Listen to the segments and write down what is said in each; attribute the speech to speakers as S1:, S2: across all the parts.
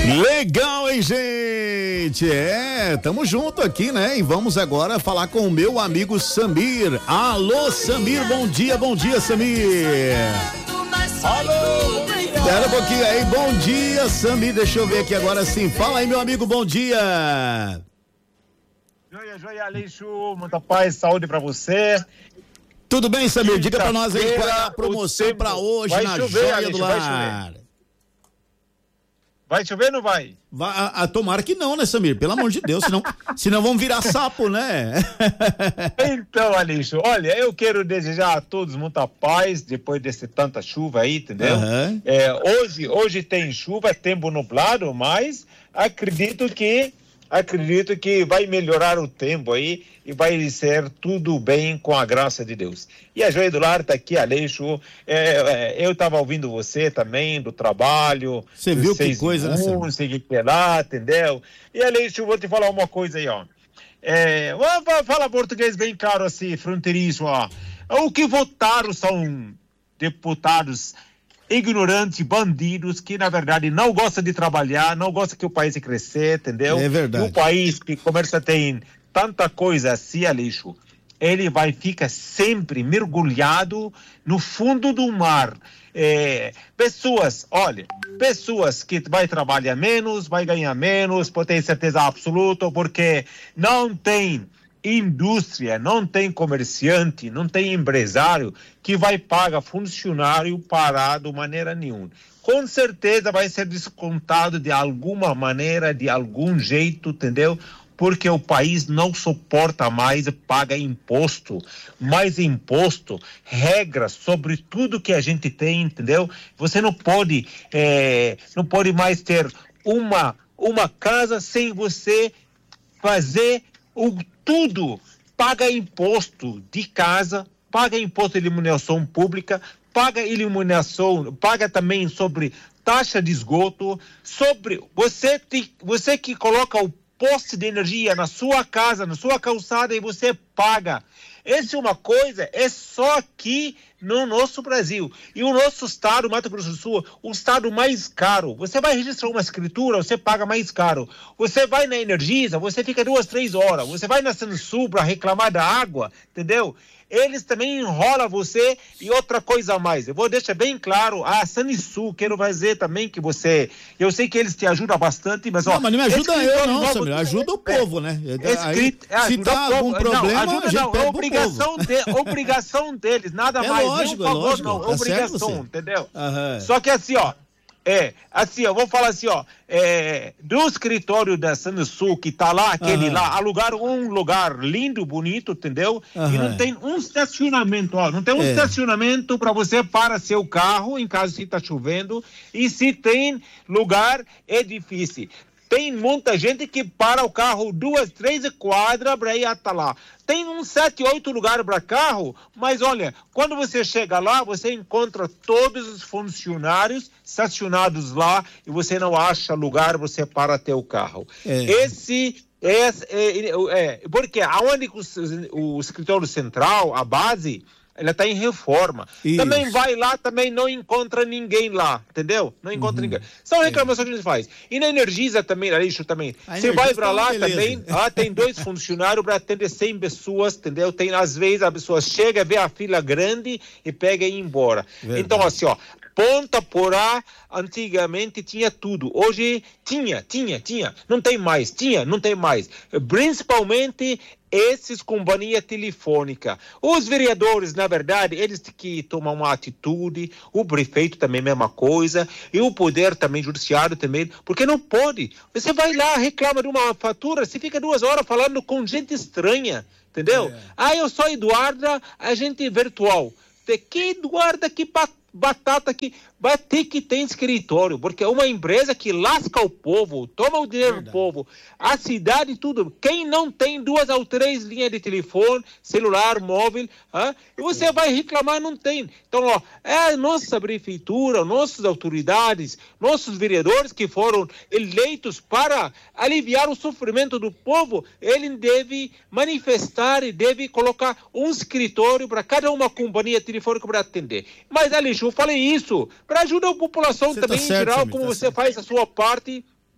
S1: Legal, hein, gente? Tamo junto aqui, né? E vamos agora falar com o meu amigo Samir. Alô, Samir, bom dia, Samir.
S2: Alô, bom dia.
S1: Espera um pouquinho aí, bom dia, Samir, deixa eu ver aqui agora sim. Fala aí, meu amigo, bom dia.
S2: Joia, Aleixo, muita paz, saúde pra você.
S1: Tudo bem, Samir? Diga pra nós aí qual é a promoção pra hoje
S2: vai
S1: na
S2: chover,
S1: Joia
S2: Aleixo,
S1: do Lar.
S2: Vai chover ou não vai?
S1: Tomara que não, né, Samir? Pelo amor de Deus, senão vamos virar sapo, né?
S2: Então, Aleixo, olha, eu quero desejar a todos muita paz depois desse tanta chuva aí, entendeu?
S1: Uhum.
S2: Hoje tem chuva, tempo nublado, mas acredito que vai melhorar o tempo aí e vai ser tudo bem com a graça de Deus. E a Joia do Lar tá aqui, Aleixo. Eu estava ouvindo você também, do trabalho.
S1: Você viu que coisa, né?
S2: Que lá, entendeu? E, Aleixo, vou te falar uma coisa aí, ó. Fala português bem claro assim, fronteiriço, ó. O que votaram são deputados ignorantes, bandidos, que na verdade não gostam de trabalhar, não gostam que o país crescer, entendeu?
S1: É verdade.
S2: E o país que começa a ter tanta coisa assim, Aleixo, ele vai ficar sempre mergulhado no fundo do mar. Pessoas que vai trabalhar menos, vai ganhar menos, pode ter certeza absoluta, porque não tem indústria, não tem comerciante, não tem empresário que vai pagar funcionário parado de maneira nenhuma. Com certeza vai ser descontado de alguma maneira, de algum jeito, entendeu? Porque o país não suporta mais pagar imposto, regras sobre tudo que a gente tem, entendeu? Você não pode mais ter uma casa sem você fazer tudo. Paga imposto de casa, paga imposto de iluminação pública, paga também sobre taxa de esgoto, sobre você que coloca o poste de energia na sua casa, na sua calçada, e você paga. Essa é uma coisa, é só aqui no nosso Brasil. E o nosso estado, Mato Grosso do Sul, o estado mais caro. Você vai registrar uma escritura, você paga mais caro. Você vai na Energisa, você fica 2-3 horas. Você vai na Sansul para reclamar da água, entendeu? Eles também enrolam você. E outra coisa a mais, eu vou deixar bem claro, a Sansul, quero dizer também que eu sei que eles te ajudam bastante, mas
S1: não me ajuda eu não, Samir, ajuda o povo, né? Se dá algum problema, a gente pede
S2: obrigação deles, nada mais.
S1: Lógico,
S2: não,
S1: tá
S2: obrigação, entendeu?
S1: Uhum.
S2: Só que assim, ó, vou falar assim, ó, do escritório da Sansul que tá lá, aquele lá, alugaram um lugar lindo, bonito, entendeu? E não tem um estacionamento, ó, não tem um estacionamento para você parar seu carro em caso se tá chovendo, e se tem lugar, é difícil. Tem muita gente que para o carro 2-3 quadras para ir até lá. Tem uns 7-8 lugares para carro, mas olha, quando você chega lá, você encontra todos os funcionários estacionados lá e você não acha lugar, você para ter o carro. Porque aonde o escritório central, a base, ela está em reforma. Isso. Também vai lá, também não encontra ninguém lá, entendeu? Não encontra ninguém. São reclamações que a gente faz. E na Energisa também, Aleixo também. Você vai para lá também, tem 2 funcionários para atender 100 pessoas, entendeu? Tem, às vezes, a pessoa chega, vê a fila grande e pega e ir embora. Verdade. Então, assim, ó, Ponta Porá, antigamente tinha tudo. Hoje tinha. Não tem mais. Não tem mais. Principalmente essas companhias telefônicas. Os vereadores, na verdade, eles têm que tomar uma atitude, o prefeito também mesma coisa, e o poder também, judiciário também, porque não pode. Você vai lá, reclama de uma fatura, você fica 2 horas falando com gente estranha, entendeu? Eu sou Eduarda, agente virtual. Que Eduarda, que batata que vai ter que ter escritório, porque é uma empresa que lasca o povo, toma o dinheiro do povo, a cidade, tudo. Quem não tem 2 ou 3 linhas de telefone, celular, móvel, e você vai reclamar, não tem. Então, ó, nossa prefeitura, nossas autoridades, nossos vereadores que foram eleitos para aliviar o sofrimento do povo, ele deve manifestar e deve colocar um escritório para cada uma companhia telefônica para atender. Mas, Alexandre, eu falei isso para ajudar a população também, em geral, como você faz a sua parte.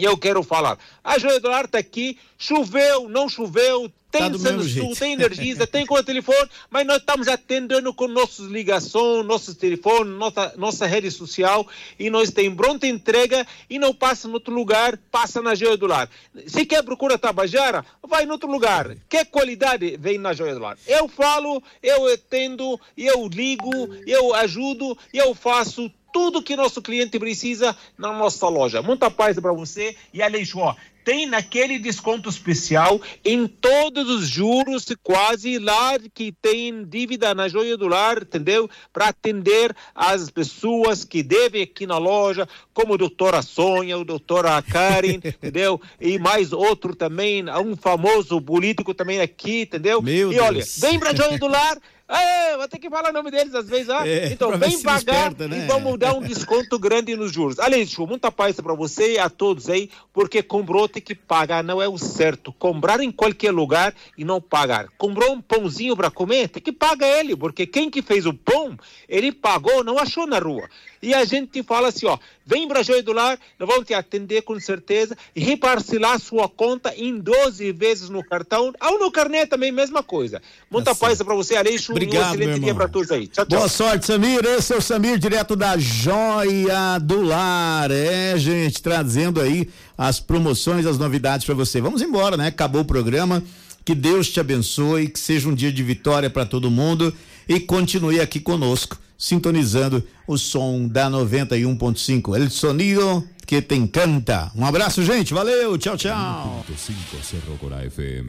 S2: eu quero falar. A Joia do Lar está aqui, choveu, não choveu, tem Sansul, tem Energisa, tem com o telefone, mas nós estamos atendendo com nossas ligações, nossos telefones, nossa rede social, e nós temos pronta entrega e não passa em outro lugar, passa na Joia do Lar. Se quer procurar Tabajara, vai em outro lugar. Quer qualidade, vem na Joia do Lar. Eu falo, eu atendo, eu ligo, eu ajudo, eu faço tudo que nosso cliente precisa na nossa loja. Muita paz para você. E Aleixo, tem naquele desconto especial em todos os juros, quase lá que tem dívida na Joia do Lar, entendeu? Para atender as pessoas que devem aqui na loja, como a doutora Sônia, a doutora Karen, entendeu? E mais outro também, um famoso político também aqui, entendeu?
S1: Meu
S2: e olha,
S1: Deus.
S2: vem para a Joia do Lar. Vou ter que falar o nome deles às vezes, então vem pagar desperta, né? E vamos dar um desconto grande nos juros. Aleixo, muita paz para você e a todos aí, porque comprou tem que pagar, não é o certo. Comprar em qualquer lugar e não pagar. Comprou um pãozinho para comer, tem que pagar ele, porque quem que fez o pão, ele pagou, não achou na rua. E a gente fala assim, vem para a Joia do Lar, nós vamos te atender com certeza e reparcelar sua conta em 12 vezes no cartão, ou no carnê também, mesma coisa. Muita paz para você, Aleixo.
S1: Obrigado,
S2: um excelente dia para todos aí. Tchau, tchau.
S1: Boa sorte, Samir. Esse é o Samir, direto da Joia do Lar. Gente, trazendo aí as promoções, as novidades para você. Vamos embora, né? Acabou o programa. Que Deus te abençoe, que seja um dia de vitória para todo mundo e continue aqui conosco, sintonizando o som da 91.5. El sonido que te encanta. Um abraço, gente. Valeu. Tchau, tchau.
S3: 5 Cerro Corá FM.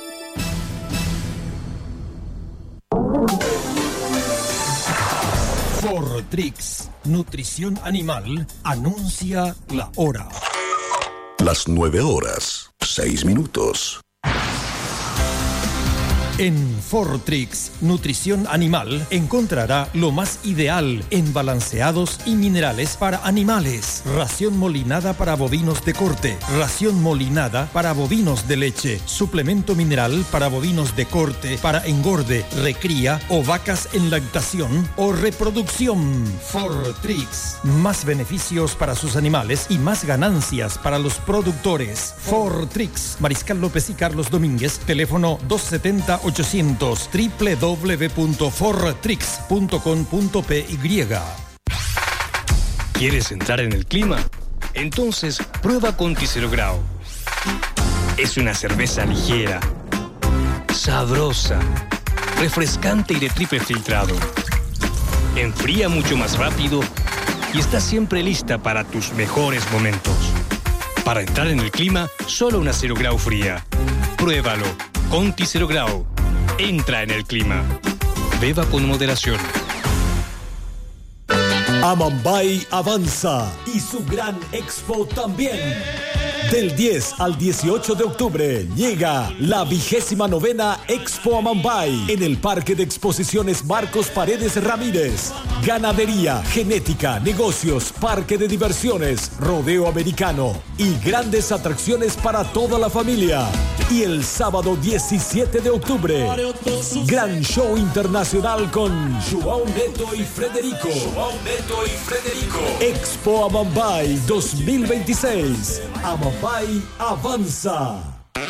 S4: Fortrix, nutrición animal, anuncia la hora.
S5: Las 9:06.
S4: En Fortrix, nutrición animal, encontrará lo más ideal en balanceados y minerales para animales. Ración molinada para bovinos de corte, ración molinada para bovinos de leche, suplemento mineral para bovinos de corte, para engorde, recría o vacas en lactación o reproducción. Fortrix, más beneficios para sus animales y más ganancias para los productores. Fortrix, Mariscal López y Carlos Domínguez, teléfono 270-800, www.fortrix.com.py.
S6: ¿Quieres entrar en el clima? Entonces prueba Conti0 Grau. Es una cerveza ligera, sabrosa, refrescante y de triple filtrado. Enfría mucho más rápido y está siempre lista para tus mejores momentos. Para entrar en el clima, solo una 0 Grau fría. Pruébalo. Conti0 Grau. Entra en el clima. Beba con moderación.
S7: Amambay avanza y su gran expo también. Del 10 al 18 de octubre llega la 29ª Expo Amambay en el Parque de Exposiciones Marcos Paredes Ramírez. Ganadería, genética, negocios, parque de diversiones, rodeo americano y grandes atracciones para toda la familia. Y el sábado 17 de octubre, gran show internacional con João Neto y Frederico. Expo Amambay 2026. Amambay avanza.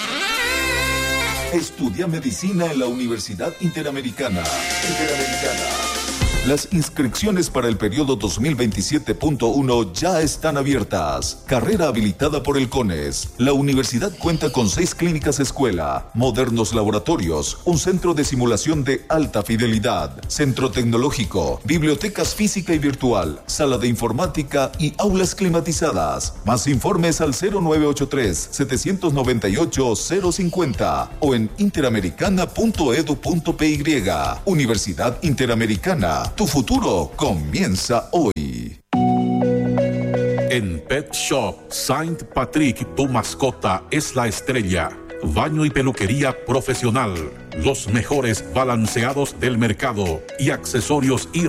S5: Estudia medicina en la Universidad Interamericana. Las inscripciones para el periodo 2027.1 ya están abiertas. Carrera habilitada por el CONES. La universidad cuenta con 6 clínicas escuela, modernos laboratorios, un centro de simulación de alta fidelidad, centro tecnológico, bibliotecas física y virtual, sala de informática y aulas climatizadas. Más informes al 0983-798-050 o en interamericana.edu.py. Universidad Interamericana. Tu futuro comienza hoy.
S8: En Pet Shop Saint Patrick, tu mascota es la estrella. Baño y peluquería profesional, los mejores balanceados del mercado y accesorios y